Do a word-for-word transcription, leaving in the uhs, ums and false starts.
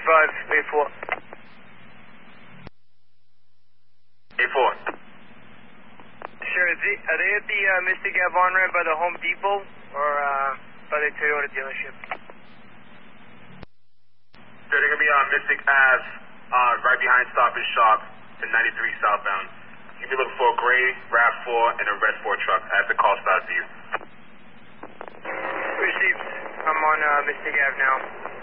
five, eight four. eight four. Sure, is it, are they at the uh, Mystic Ave on-ramp by the Home Depot or uh, by the Toyota dealership? So they're going to be on Mystic Ave, uh, right behind Stop and Shop to ninety-three southbound. You'll be looking for a gray RAV four and a red four truck. I have the call start for you. Received. I'm on uh, Mystic Ave now.